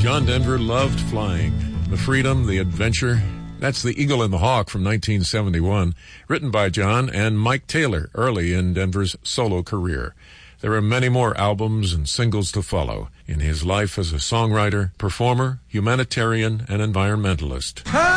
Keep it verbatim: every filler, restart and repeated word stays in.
John Denver loved flying. The freedom, the adventure. That's The Eagle and the Hawk from nineteen seventy-one, written by John and Mike Taylor early in Denver's solo career. There are many more albums and singles to follow in his life as a songwriter, performer, humanitarian, and environmentalist.